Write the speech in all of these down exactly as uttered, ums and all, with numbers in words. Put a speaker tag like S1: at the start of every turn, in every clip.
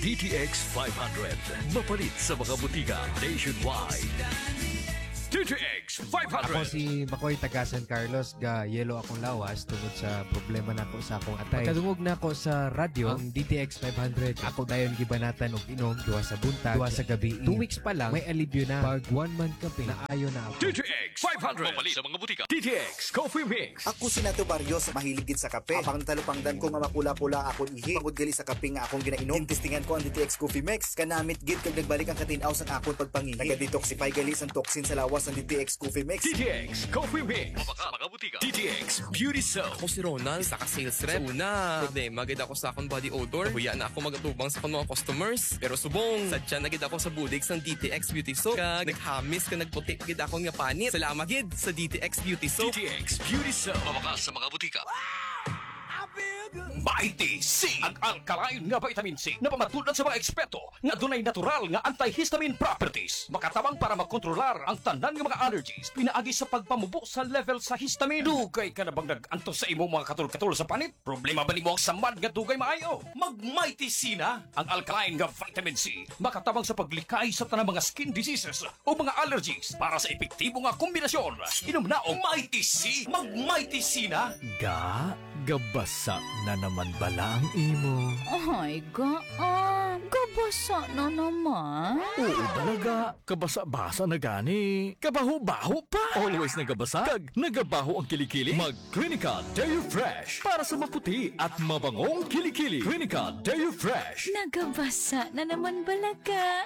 S1: D T X five hundred. Mapalit sa mga butika nationwide. D T X five hundred.
S2: Ako si Makoy taga San Carlos, ga yelo akong lawas tungod sa problema nako sa akong atay. Pagkadungog na ako sa radyo ang D T X five hundred. Ako dayon gibanatan og inom duwa sa buntag, duwa sa gabi. Two weeks pa lang may alibyo na. Pag one month ka na ayo na ako.
S1: D T X five hundred. Mapalit sa mga butika. D T X Coffee Mix.
S3: Ako si Nato Barrios, mahilig gid sa kape. Apang talupangdan ko nga mapula-pula akong ihi. Pagod gali sa kape nga akong ginainom. Tintistingan ko ang D T X Coffee Mix. Kanamit gid kag nagbalik ang katinaw sa akong pagpangihi. Naga-detoxify gali sa toxin sa lawas ng D T X Coffee Mix.
S1: D T X Coffee Mix. Mabaka mga butika. D T X Beauty Soap.
S4: Ako si Ronald, sa ka-sales rep. So, una, problema, gid ako sa akong body odor. Huya na ako magatubang sa akong mga customers. Pero subong, sadya na gid ako sa budig sa D T X Beauty Soap. Kag naghamis ka nagputi gid ako nga panit. Salamat gid sa D T X Beauty Soap.
S1: D T X Beauty Soap. Mabaka sa mga butika. Mighty C, ang alkaline nga vitamin C na pamatulad sa mga eksperto nga dunay natural nga antihistamine properties, makatabang para makontrolar ang tanan nga mga allergies pinaagi sa pagpamubo sa level sa histamine. Dugay ka na bang nag-anto sa imong mga katul-katul sa panit? Problema ba nimo ang samad nga dugay maayo? Mag Mighty C na, ang alkaline nga vitamin C, makatabang sa paglikay sa tanang mga skin diseases o mga allergies para sa epektibo nga kombinasyon. Inom na og Mighty C. Mag Mighty C na.
S5: Ga, gabasa na naman bala ang imo.
S6: Ay, ga, ah, gabasa na naman.
S5: Oo talaga, kabasa-basa na gani. Kabaho-baho pa. Always nagabasa, kag nagabaho ang kilikili. Mag Clinica Deo Fresh para sa maputi at mabangong kilikili. Clinica Deo Fresh.
S6: Nagabasa na naman balaga.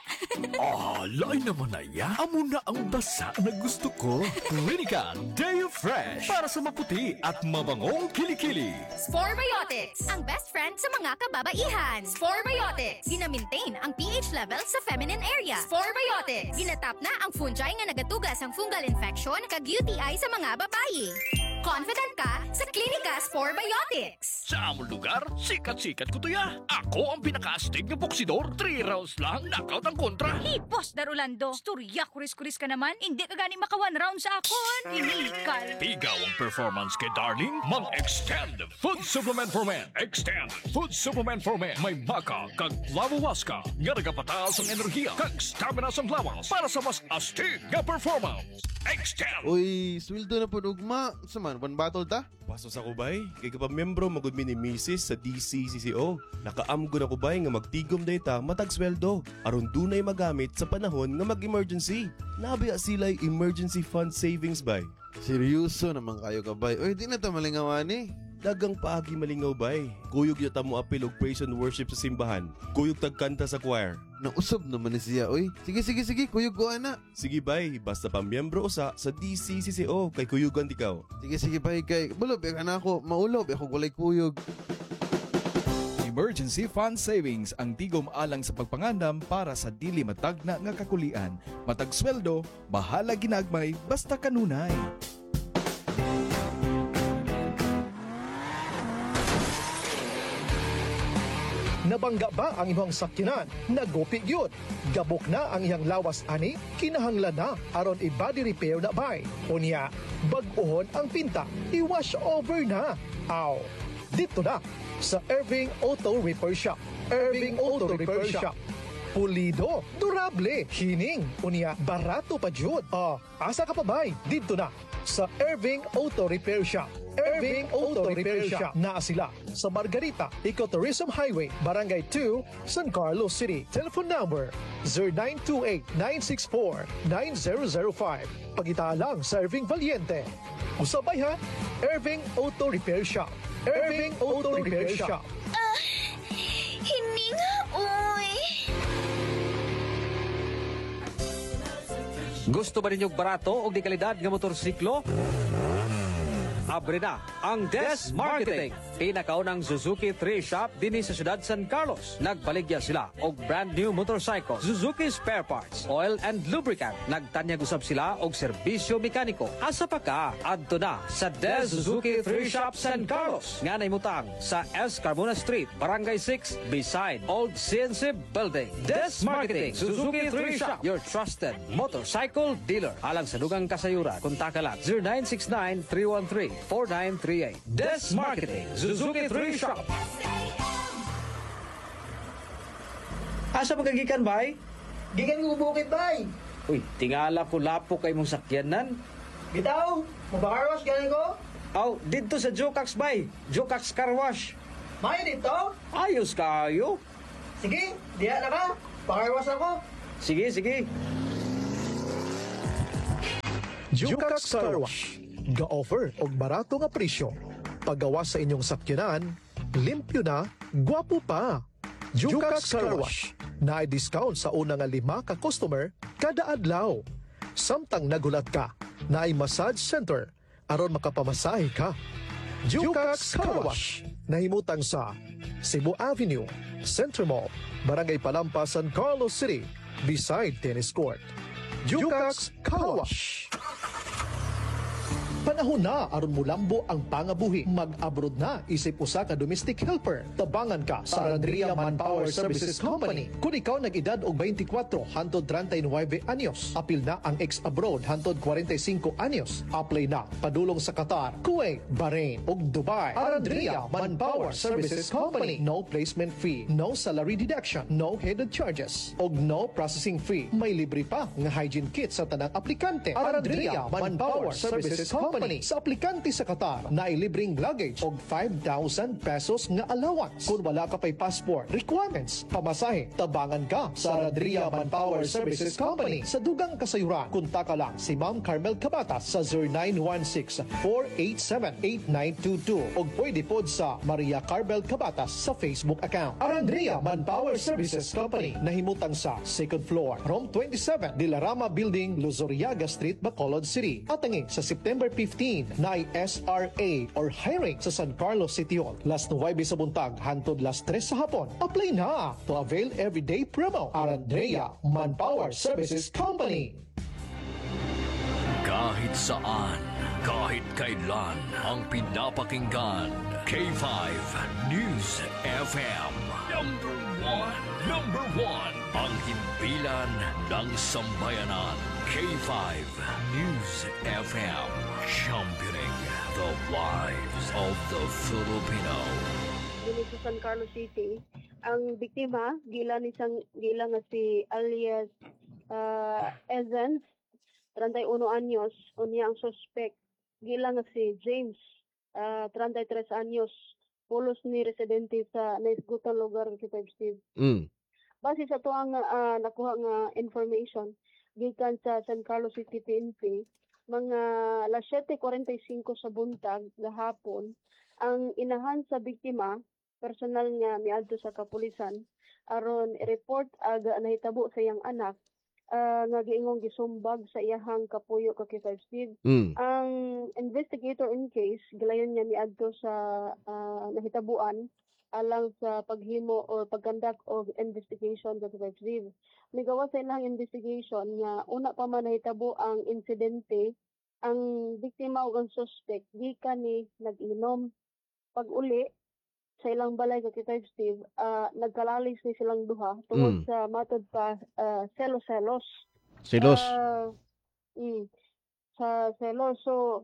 S5: Ah, lain naman na ya. Amo na ang basa na gusto ko. Clinica Deo Fresh para sa maputi at mabangong kilikili.
S7: Sporebiotics, ang best friend sa mga kababaihan. Sporebiotics, gina-maintain ang pH level sa feminine area. Sporebiotics, ginatap na ang fungi nga nagatugas ang fungal infection kag U T I sa mga babae. Confident ka sa Klinika Sporebiotics.
S1: Sa among lugar, sikat-sikat ko to ya. Ako ang pinaka-astig ng boksidor. Three rounds lang, knockout ang kontra.
S6: Hey, Boss Darulando, storya kuris-kuris ka naman. Hindi ka gani maka one round sa akon. Inikal.
S1: Tigaw ang performance kay Darling. Mag-extend food supplement for men. Extend food supplement for men. May maka kag lawawaska nga nagapataas ang enerhiya kag stamina sa lawas para sa mas astig nga performance. Extend.
S8: Uy, sweldo na po ugma. Saman, one battle ta?
S9: Paso sa kubay, kay kapag membro magud mi ni Missus sa D C C C O. Nakaamgo na kubay nga magtigom data matag sweldo aron dunay magamit sa panahon nga mag-emergency. Nabiya sila emergency fund savings bay.
S8: Seryoso naman kayo kabay. Uy, di na ta malingawan eh.
S9: Dagang paagi malingaw bay. Kuyog yata mo apil og praise and worship sa simbahan. Kuyog tagkanta sa choir.
S8: Nausob naman ni siya, uy. Sige, sige, sige, kuyog ko ana.
S9: Sige bay, basta pa miyembro usa sa D C C C O kay kuyugan tikaw.
S8: Sige, sige bay kay. Bulob ka na ako, maulob ako gulay kuyog.
S10: Emergency Fund Savings ang tigom alang sa pagpangandam para sa dili matagna nga kakulian. Matag sweldo, bahala ginagmay basta kanunay.
S11: Nabangga ba ang imong sakyanan? Nagopi gyud. Gabok na ang iyang lawas ani? Kinahanglan na aron i-body repair na bay. Unya, bag-ohon ang pinta, i-wash over na. Aw, dito na sa Irving Auto Repair Shop. Irving Auto Repair Shop. Pulido, durable, hining, unya, barato pa jud. Ah, asa ka pa bay? Dito na sa Irving Auto Repair Shop. Irving Auto Repair Shop. Naa sila sa Margarita, Ecotourism Highway, Barangay two, San Carlos City. Telephone number zero nine two eight, nine six four, nine zero zero five. Pagita lang sa Irving Valiente. Usabay ha, Irving Auto Repair Shop. Irving Auto Repair Shop.
S7: Ah, hininga, uy.
S12: Gusto ba ninyong barato o di kalidad ng motorsiklo? Abre na ang Des Marketing. Pinakaunang Suzuki three shop dinhi sa siyudad San Carlos. Nagbaligya sila og brand new motorcycle, Suzuki spare parts, oil and lubricant. Nagtanyag usab sila og serbisyo mekaniko. Asa pa ka? Adto na sa Des Suzuki three shop San Carlos. Nga naimutang sa S. Carmona Street, Barangay six, beside Old C N C Building. Des Marketing, Suzuki three shop, your trusted motorcycle dealer. Alang sa dugang kasayuran, kontak lang zero nine six nine, three one three, four nine three eight. Des Marketing, Suzuki three shop. Asa magagikan bay?
S13: Gikan ko bukid bay.
S12: Uy, tingala ko lapo kay mong sakyanan.
S13: Bitaw, mabakarwas galing ko.
S12: Aw, dito sa Jokax bay. Jokax Car Wash.
S13: May dito?
S12: Ayos kayo.
S13: Sige, diya na ka. Pakarwas ako.
S12: Sige, sige.
S11: Jukax Car Wash. Ga-offer og barato nga presyo. Paggawas sa inyong sakyanan, limpyo na, gwapo pa. Jukax Car Wash. Na discount sa una nga lima ka customer kada adlaw. Samtang nagulat ka, na ay massage center aron makapamasahe ka. Jukax Car Wash. Nahimutang sa Cebu Avenue, Center Mall, Barangay Palampas, San Carlos City, beside tennis court. Jukax Car Wash. Panahon na aron mulambo ang pangabuhi. Mag-abroad na isip usa ka domestic helper. Tabangan ka sa Arandria Manpower Services Company. Kung ikaw nag-edad og twenty-four hantod thirty-nine anyos, apil na ang ex-abroad hantod forty-five anyos. Apply na padulong sa Qatar, Kuwait, Bahrain ug Dubai. Arandria Manpower Services Company. No placement fee, no salary deduction, no hidden charges, ug no processing fee. May libre pa nga hygiene kit sa tanang aplikante. Arandria Manpower Services Company. Company sa aplikante sa Qatar na ilibreng luggage og five thousand pesos nga allowance. Kung wala ka pa'y passport requirements, pamasahe, tabangan ka sa Arandria Manpower Services Company sa dugang kasayuran. Kontak ka lang si Ma'am Carmel Cabatas sa zero nine one six, four eight seven, eight nine two two o pwede pod sa Maria Carmel Cabatas sa Facebook account. Arandria Manpower Services Company nahimutang sa second floor, room twenty-seven, Dilarama Building, Luzuriaga Street, Bacolod City. Atangin sa September fifteen na ay S R A or hiring sa San Carlos City Hall. Last November sa buntag, hantod last tres sa hapon. Apply na to avail everyday promo. Arandrea Manpower Services Company.
S5: Kahit saan, kahit kailan, ang pinapakinggan. K five News F M. Number one. Number one. Ang himpilan ng sambayanan. K five News F M. Championing the lives of the Filipino.
S14: Dito sa San Carlos City, ang biktima gila ni sang gila nga si alias uh, Ezens, thirty-one anyos, unya ang suspect gila nga si James, uh, thirty-tres anyos, pulos ni residente sa naisgutan lugar sa Five Steve.
S8: Mm.
S14: Base sa to ang uh, nakuha nga information gikan sa San Carlos City P N P, mga alas seven forty-five sa buntag gahapon, ang inahan sa biktima personal nga miadto sa kapulisan aron i-report aga nahitabo sa iyang anak uh, nga giingong gisumbag sa iyahang kapuyo ka Five Steve.
S8: Mm.
S14: Ang investigator in case gilayon niya miadto sa uh, nahitabuan alang sa paghimo o pagkandak of investigation sa Five Steve. Migawa sa ilang investigation nga una pa man nahitabo ang insidente, ang biktima o ang suspect gikan ni nag-inom. Pag uli sa ilang balay kay Five Steve, uh, nagkalalis ni silang duha tungod
S8: Mm.
S14: sa matod pa uh, selos-selos.
S8: Selos.
S14: Uh, mm, sa selos. So,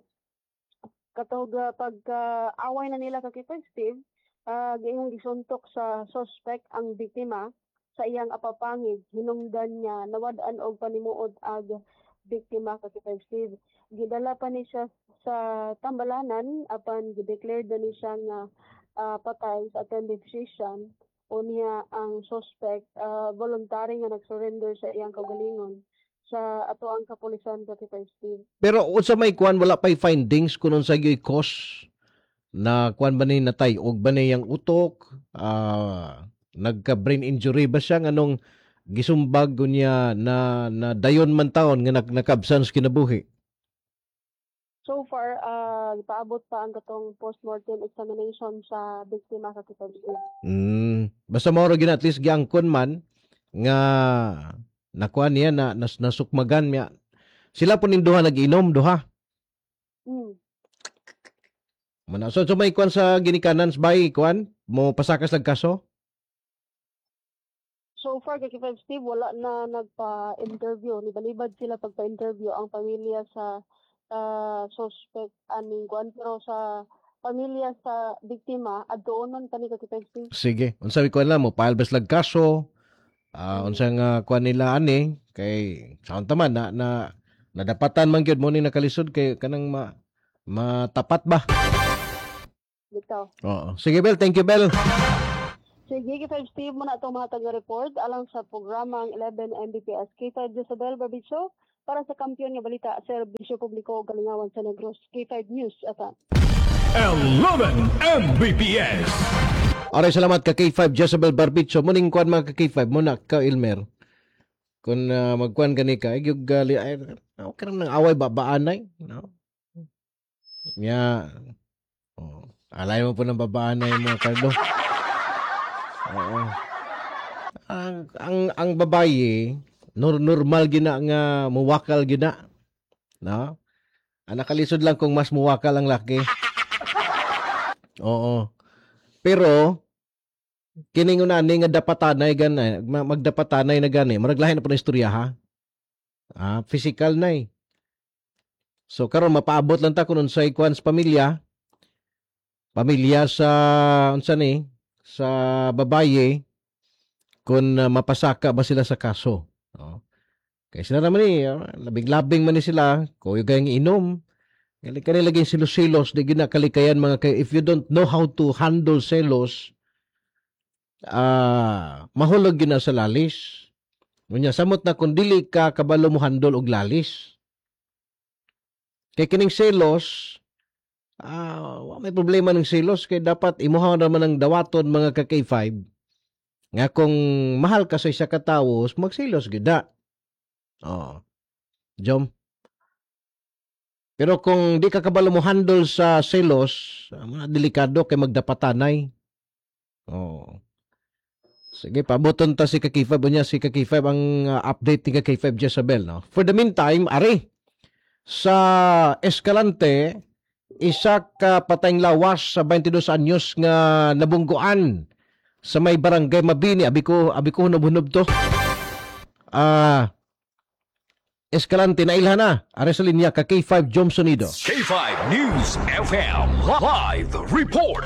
S14: katog uh, pagka-away na nila kay Five Steve, uh, gayong gisuntok sa suspect ang biktima sa iyang apapangig. Hinungdan niya, nawad-an og panimuod ag biktima kay Five Steve. Gidala pa ni siya sa tambalanan apan gi-declare na ni siya nga uh, patay sa attended physician. Unya ang suspect uh, voluntary nga nag-surrender sa iyang kaugalingon sa ato ang kapulisan sa Five Steve.
S15: Pero unsa may kuan wala pay findings kunon sa gyoy cause na kuan ba ni natay og ba niyang utok, uh, nagka brain injury ba siya nganong gisumbag niya na na dayon man taon nga nak nakabsans kinabuhi.
S14: So far, uh, paabot pa ang katong postmortem examination sa biktima sa Five Steve.
S15: Mm, basta mao ra gyud at least giangkon man nga nakuha niya na nas, nasukmagan niya. Sila po ning duha nag-inom duha.
S14: Mm.
S15: Mana so, so may kuan sa ginikanan sa bay kuan mo pasakas ng kaso?
S14: So far, kay Five Steve, wala na nagpa-interview. Nibalibad sila pagpa-interview ang pamilya sa uh, suspect aning kuan. Pero sa pamilya sa biktima, adoonon pa ni kay Five Steve.
S15: Sige, unsa mi kuan lang mo palbas lag kaso. Ah, unsa nga kuan nila ani kay saon taman na, na nadapatan man gyud mo ni nakalisod kay kanang ma, matapat ba?
S14: Bitaw.
S15: Oo. Sige Bel, thank you Bel.
S14: Sige, K five Steve mo na itong mga taga-report alang sa programang eleven M B P S. K five Josabel Barbitso para sa kampiyon nga balita, Serbisyo Publiko Galingawan sa Negros. K five News ata.
S5: eleven M B P S.
S15: Aray, salamat ka K five Jezebel Barbitso. Muning kuan mga ka K five mo na ka Ilmer. Kung uh, magkuan gani ka, yung gali ay okay nang away babaanay, no? Nya. Oh, alay mo po ng babaanay mo, Carlo. Oo. Ang ang ang babaye, nor normal gina nga muwakal gina. No? Ang nakalisod lang kung mas muwakal ang laki. Oo. Pero kining unani nga dapatanay ganay, magdapatanay na gani, maraglahi na po na istorya ha. Ah, physical na eh. So karon mapaabot lang ta kun unsay kwan sa pamilya. Pamilya sa unsa ni sa babaye kung uh, mapasaka ba sila sa kaso. No? Kaya sila naman ni uh, labing-labing man ni sila, kuya gayang inom. Kaya kanila laging silos-silos, di ginakalikayan mga kayo. If you don't know how to handle selos, uh, mahulog gina sa lalis. Ngunya, samot na kung dili ka kabalo mo handle og lalis. Kaya kining selos, ah, uh, may problema ng selos, kaya dapat imuha naman ng dawaton mga ka K five. Nga kung mahal ka sa isa ka tawo, magselos gida. Oh. Jom. Pero kung di ka kabalo mo handle sa selos, mga delikado kay magdapatanay. Oh. Sige, pabuton ta si K five niya, si K five ang uh, update ni K five Jezebel, no. For the meantime, ari sa Escalante, isa ka patayng lawas sa twenty-dos anyos nga nabungguan sa may barangay Mabini. Abi ko, abi ko hunub-hunub to. Ah, uh, Escalante na ilha na. Are sa linya ka K five Jom Sonido.
S5: K five News F M Live Report.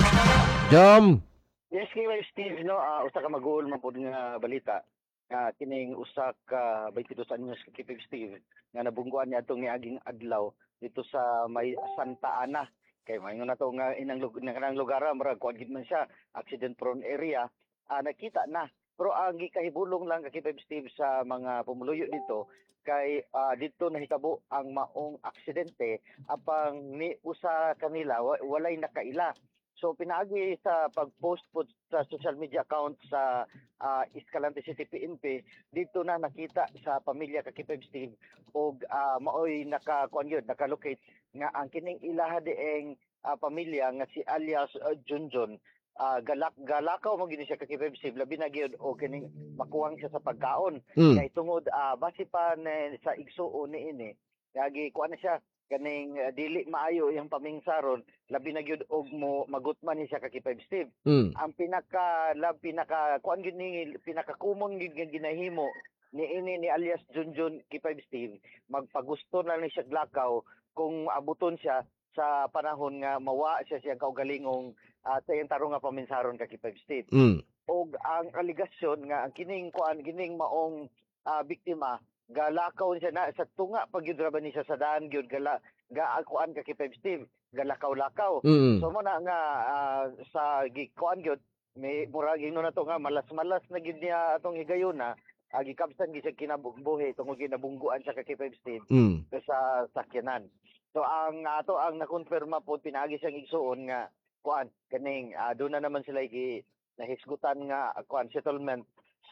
S15: Jom.
S16: Yes, K five Steve, no, uh, usa ka mag-uol man pud nga balita. Uh, kining usa ka twenty-dos anyos ka K five Steve nga nabungguan niya atong niaging adlaw dito sa may Santa Ana. Kay mayon na to nga inang lug nang lugar murag kuan gid man siya, accident prone area. Uh, nakita na. Pero ang gikahibulong lang ka K five Steve sa mga pumuluyo dito kay uh, dito nahitabo ang maong aksidente apang ni usa kanila wa, walay nakaila. So pinaagi sa pag-post po sa social media account sa uh, Escalante City P N P, dito na nakita sa pamilya ka K five Steve og uh, maoy naka-kuan yun, naka-locate nga ang kining ilaha dieng uh, pamilya nga si alias uh, Junjun uh, galak galakaw mo gini siya ka K five Steve, labi na gyud og kining makuwang siya sa pagkaon. Mm. Kay tungod uh, base pa na, sa igsuon ni ini, yagi kuan na siya kaning uh, dili maayo iyang pamingsaron, labi na gyud og mo magutman ni siya ka K five Steve. Mm. Ang pinaka lab pinaka kuan gyud ni pinaka common gyud nga ginahimo ni ini ni alias Junjun K five Steve, magpagusto na ni siya glakaw kung abuton siya sa panahon nga mawa siya siya kaugalingong uh, sa iyang tarong nga paminsaron ka K five Steve. Mm. Og ang aligasyon nga ang kining kuan kining maong uh, biktima galakaw siya na sa tunga pag yun raban niya sa daan gyud gala gaakuan ka K five Steve galakaw-lakaw. Mm-hmm. So mo na nga uh, sa gikuan gyud may murag ino na to nga malas-malas na gyud niya atong higayuna agi kapsan gyud siya kinabuhi tungod ginabungguan siya ka K five Steve mm. sa sakyanan. So ang ato ang nakonfirma po pinaagi siyang igsuon nga kuan kaning uh, doon na naman sila gi nahisgutan nga kuan settlement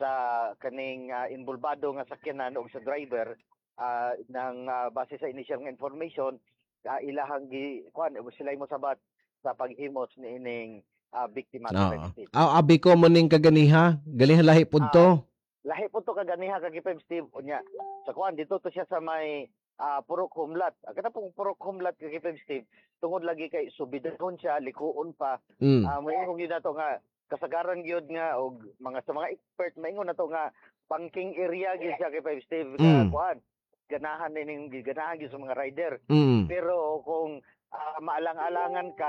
S16: sa kaning uh, involvado nga sakyanan o sa driver uh, ng uh, base sa initial nga information uh, ilahang gi kuan sila mo sabat sa paghimos ni ining uh, biktima sa Steve.
S15: Ah, abi ko mo ning kaganiha, ganiha lahi pud to. Uh,
S16: lahi pud to kaganiha kag Steve unya. Sa kuan dito to siya sa may uh, Purok Humlat. Kada pong Purok Humlat kag Steve tungod lagi kay subidon siya likuon pa. Mm. Uh, may ingong yun na to nga kasagaran gyud nga og mga sa mga expert maingon na to nga pangking area gyud siya kay Five Steve nga mm. kuan ganahan ning ganahan gyud sa mga rider. Mm. Pero kung uh, maalang-alangan ka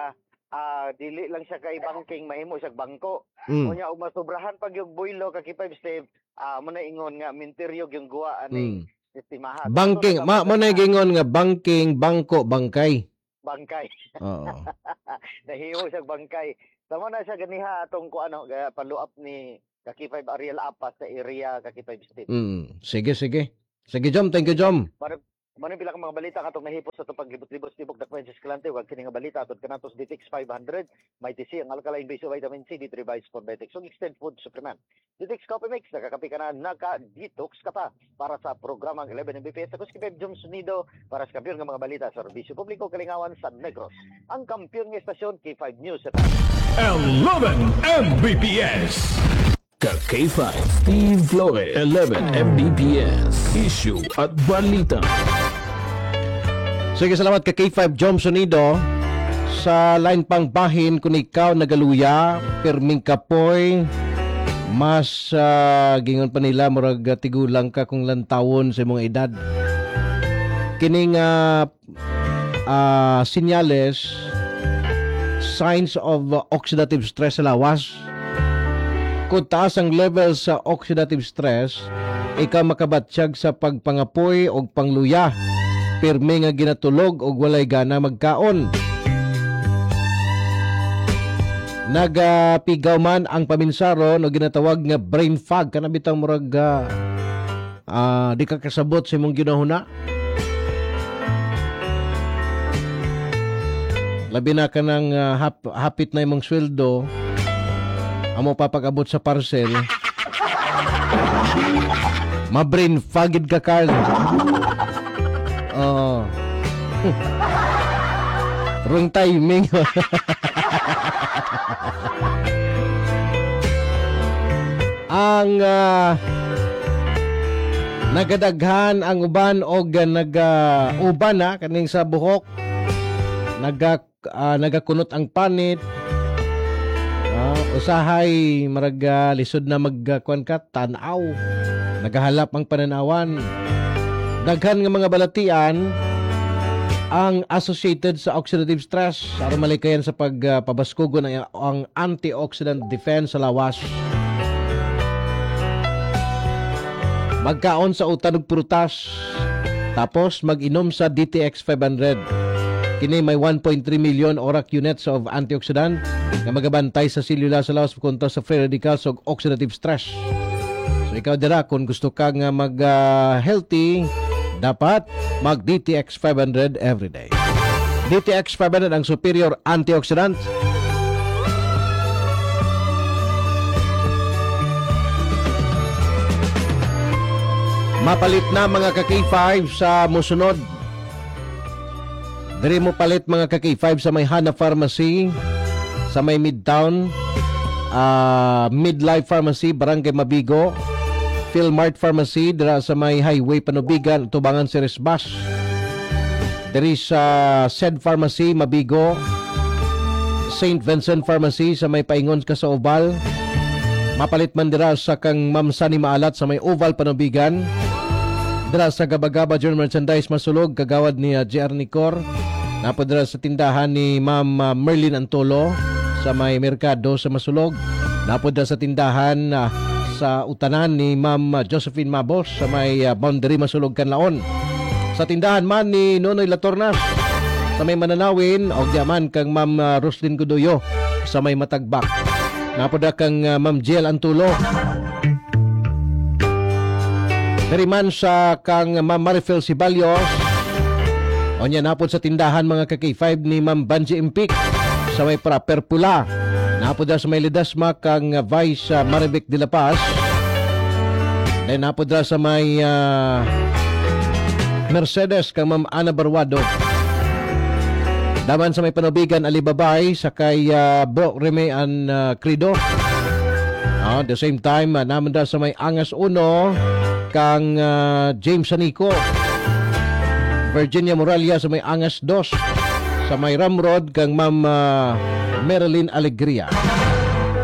S16: ah dili lang siya kay banking, mahimo siya bangko.
S15: Mm.
S16: Unya og masobrahan pag yung boilo kay five Steve, ah mo na ingon nga minteryog yung guwa ani
S15: Mm.
S16: estimahan.
S15: Banking, ma mo na gingon nga banking, bangko, bangkay.
S16: Bangkay.
S15: Oo.
S16: Nahimo siya bangkay. Tama na siya ganiha atong ko ano paluap ni Kaki five Ariel Apas sa area Kaki five Steve.
S15: Mm. Sige, sige. Sige, Jom. Thank you, Jom.
S16: Mano mano pila ka mga balita katong nahipot sa tupag libot-libot tibok dakwen sa Escalante wag kini nga balita atud kanatos D T X five hundred, may T C ang alkaline base of vitamin C, D three Vice for Biotics ug extended food supplement. D T X Coffee Mix nakakapi ka na naka-detox ka pa para sa programang eleven M B P S sa Kuskibeb Jom Sunido para sa kampiyon nga mga balita sa serbisyo publiko kalingawan sa Negros. Ang kampiyon nga estasyon K five News at
S5: eleven M B P S. Ka-K five Steve Flores, eleven M B P S. Issue at balita.
S15: Sige, salamat ka K five Jom Sonido. Sa line pang bahin kung ikaw nagaluya, perming kapoy, mas uh, gingon pa nila, murag uh, tigulang ka kung lantawon sa imong edad. Kining uh, uh, sinyales, signs of uh, oxidative stress sa lawas. Kung taas ang level sa oxidative stress, ikaw makabatsyag sa pagpangapoy o pangluya. Pirmi nga ginatulog o walay gana magkaon. Nagapigaw man ang paminsaron o ginatawag nga brain fog. Kanabitang murag uh, uh, di ka kasabot sa imong ginahuna. Labi na ka ng uh, hap, hapit na imong sweldo, amo papag-abot sa parcel, ma-brain fogid ka, Carl. Oo. Wrong timing. Ang uh, nagadaghan ang uban o naga-uban na kaning sa buhok. Naga, uh, nagakunot ang panit. Uh, usahay maraga lisod na magkuan ka tanaw. Nagahalap ang pananawan. Daghan nga mga balatian ang associated sa oxidative stress aron malikayan sa pagpabaskugon uh, ang antioxidant defense sa lawas. Magkaon sa utan ug prutas tapos mag-inom sa D T X five hundred. Kini may one point three million ORAC units of antioxidant nga magabantay sa selula sa lawas kontra sa free radicals ug oxidative stress. So ikaw dira kung gusto ka nga mag-healthy, uh, dapat mag D T X five hundred every day. D T X five hundred ang superior antioxidant. Mapalit na mga ka-K five sa musunod. Diri mo palit mga ka-K five sa may Hana Pharmacy, sa may Midtown, uh, Midlife Pharmacy, Barangay Mabigo, Philmart Pharmacy, dira sa may Highway Panubigan, Tubangan Ceres Bus. Diri sa S E D Pharmacy, Mabigo, Saint Vincent Pharmacy sa may Paingon ka sa Oval. Mapalit man dira sa kang Ma'am Sani Maalat sa may Oval Panubigan. Dira sa Gabagaba General Merchandise Masulog, kagawad ni uh, J R Nicor. Napo dira sa tindahan ni Ma'am uh, Merlin Antolo sa may Merkado sa Masulog. Napo dira sa tindahan uh, sa utanan ni Ma'am Josephine Mabos sa may uh, Boundary Masulog Kanlaon. Sa tindahan man ni Nonoy Latornas sa may Mananawin o diaman kang Ma'am uh, Roslyn Gudoyo sa may Matagbak. Napoda kang uh, Ma'am Jiel Antulo. Deriman sa kang Ma'am Marifel Sibalios. O niya napod sa tindahan mga ka-K five ni Ma'am Banji Impik sa may Proper Pula. Napoda sa may Ledasma kang uh, Vice uh, Maribek de la Paz. Then napoda sa may uh, Mercedes kang Ma'am Ana Barwado. Daman sa may Panubigan Alibabay sa kay uh, Bro Reme and uh, Crido. Uh, at the same time uh, naman da sa may Angas Uno kang uh, James Sanico. Virginia Moralia sa may Angas Dos. Sa may Ramrod kang Ma'am uh, Marilyn Alegria.